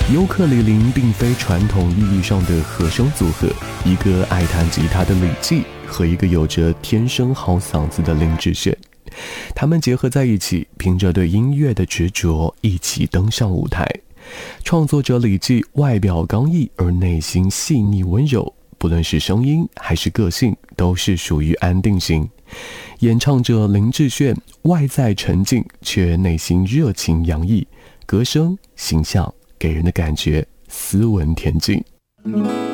尤克里里并非传统意义上的和声组合，一个爱弹吉他的李骥和一个有着天生好嗓子的林志炫，他们结合在一起，凭着对音乐的执着，一起登上舞台。创作者李骥外表刚毅而内心细腻温柔，不论是声音还是个性，都是属于安定型。演唱者林志炫外在沉静，却内心热情洋溢，歌声形象给人的感觉斯文恬静。